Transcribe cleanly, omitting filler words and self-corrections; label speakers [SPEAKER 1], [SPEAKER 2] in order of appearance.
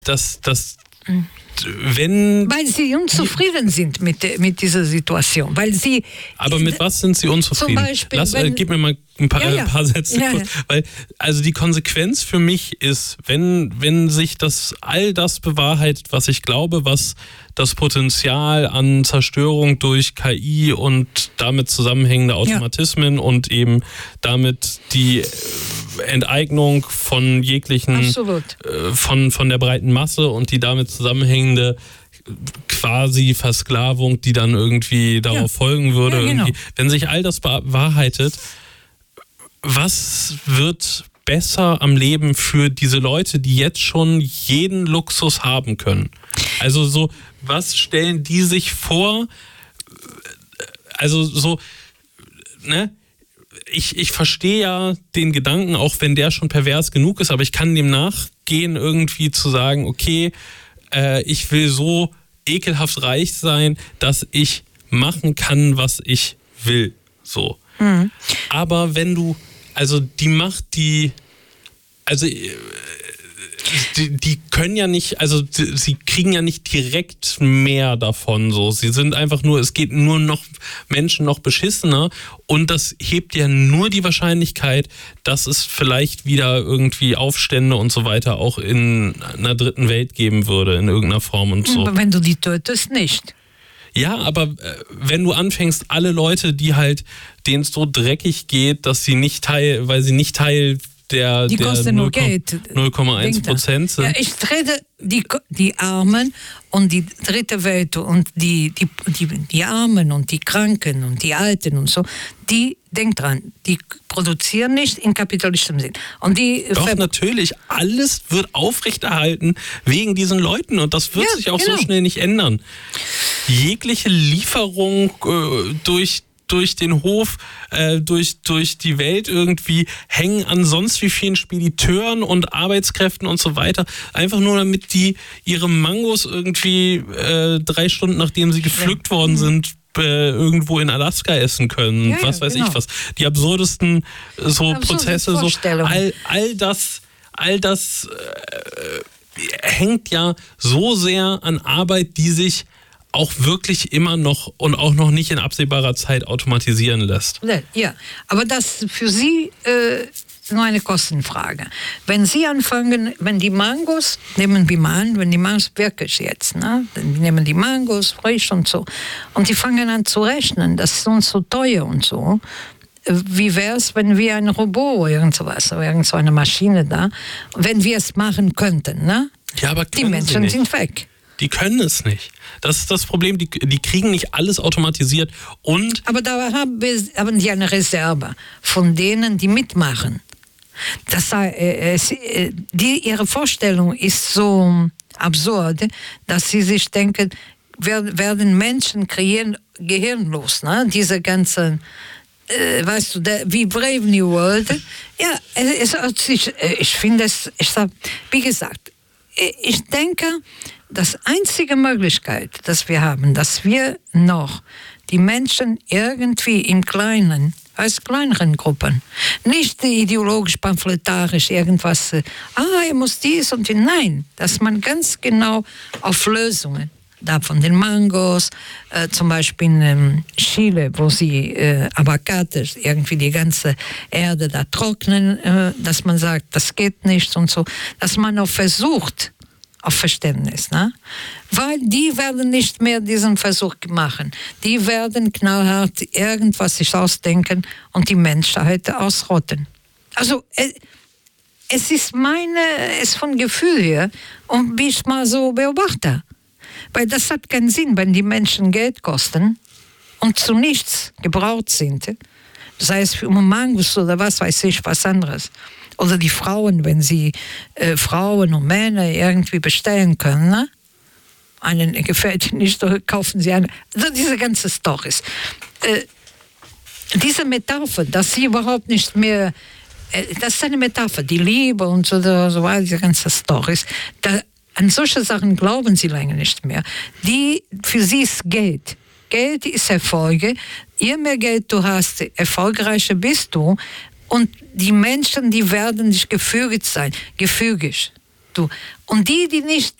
[SPEAKER 1] Weil sie unzufrieden sind mit dieser Situation.
[SPEAKER 2] Aber mit was sind sie unzufrieden?
[SPEAKER 1] Zum Beispiel,
[SPEAKER 2] gib mir mal ein paar Sätze kurz. Weil, also die Konsequenz für mich ist, wenn sich all das bewahrheitet, was ich glaube, was das Potenzial an Zerstörung durch KI und damit zusammenhängende Automatismen und eben damit die Enteignung von jeglichen, von der breiten Masse und die damit zusammenhängende quasi Versklavung, die dann irgendwie darauf folgen würde.
[SPEAKER 1] Genau.
[SPEAKER 2] Wenn sich all das bewahrheitet, was wird besser am Leben für diese Leute, die jetzt schon jeden Luxus haben können? Also so, was stellen die sich vor? Also so, ne? Ich verstehe ja den Gedanken, auch wenn der schon pervers genug ist, aber ich kann dem nachgehen, irgendwie zu sagen, okay, ich will so ekelhaft reich sein, dass ich machen kann, was ich will. So. Mhm. Aber wenn du, also die Macht, die können ja nicht, also sie kriegen ja nicht direkt mehr davon, so. Sie sind einfach nur, es geht nur noch Menschen noch beschissener und das hebt ja nur die Wahrscheinlichkeit, dass es vielleicht wieder irgendwie Aufstände und so weiter auch in einer dritten Welt geben würde, in irgendeiner Form und so.
[SPEAKER 1] Aber wenn du die tötest, nicht.
[SPEAKER 2] Ja, aber wenn du anfängst, alle Leute, die halt, denen es so dreckig geht, dass sie nicht weil sie nicht Teil der 0,1% sind.
[SPEAKER 1] Ja, ich rede die Armen und die dritte Welt und die Armen und die Kranken und die Alten und so, die, denk dran, die produzieren nicht in kapitalistischem Sinn. Und
[SPEAKER 2] Doch, natürlich, alles wird aufrechterhalten wegen diesen Leuten und das wird sich auch so schnell nicht ändern. Jegliche Lieferung durch den Hof, durch die Welt irgendwie hängen an sonst wie vielen Spediteuren und Arbeitskräften und so weiter. Einfach nur, damit die ihre Mangos irgendwie 3 Stunden, nachdem sie gepflückt worden sind, irgendwo in Alaska essen können. Was weiß ich was. Die absurdesten Prozesse. So, all das hängt ja so sehr an Arbeit, die sich auch wirklich immer noch und auch noch nicht in absehbarer Zeit automatisieren lässt.
[SPEAKER 1] Ja, aber das für Sie nur eine Kostenfrage. Wenn Sie anfangen, wenn die Mangos, nehmen wir mal an, wenn die Mangos wirklich jetzt, ne, dann nehmen die Mangos frisch und so, und die fangen an zu rechnen, das ist uns so teuer und so. Wie wäre es, wenn wir ein Robot oder irgend so eine Maschine da, wenn wir es machen könnten, ne?
[SPEAKER 2] Ja, aber
[SPEAKER 1] die Menschen sind weg.
[SPEAKER 2] Die können es nicht. Das ist das Problem, die kriegen nicht alles automatisiert.
[SPEAKER 1] Aber da haben die eine Reserve von denen, die mitmachen. Ihre Vorstellung ist so absurd, dass sie sich denken, werden Menschen kreieren, gehirnlos, diese ganzen, weißt du, wie Brave New World. Ja, ich finde es, wie gesagt, ich denke, das einzige Möglichkeit, dass wir haben, dass wir noch die Menschen irgendwie im Kleinen, als kleineren Gruppen, nicht ideologisch, pamphletarisch irgendwas, ihr muss dies und nein, dass man ganz genau auf Lösungen, da von den Mangos, zum Beispiel in Chile, wo sie Abacates, irgendwie die ganze Erde da trocknen, dass man sagt, das geht nicht und so, dass man auch versucht, auf Verständnis, ne? Weil die werden nicht mehr diesen Versuch machen. Die werden knallhart irgendwas sich ausdenken und die Menschheit ausrotten. Also es ist von Gefühl her und wie ich mal so beobachte. Weil das hat keinen Sinn, wenn die Menschen Geld kosten und zu nichts gebraucht sind. Sei es für Mangos oder was weiß ich, was anderes. Oder die Frauen, wenn sie Frauen und Männer irgendwie bestellen können, ne? Einen gefällt ihnen nicht, kaufen sie eine. Also diese ganze Storys. Diese Metapher, dass sie überhaupt nicht mehr, das ist eine Metapher, die Liebe und so weiter, diese ganze Storys. An solche Sachen glauben sie lange nicht mehr. Für sie ist Geld. Geld ist Erfolge. Je mehr Geld du hast, erfolgreicher bist du. Und die Menschen, die werden nicht gefügig sein. Gefügig. Du. Und die nicht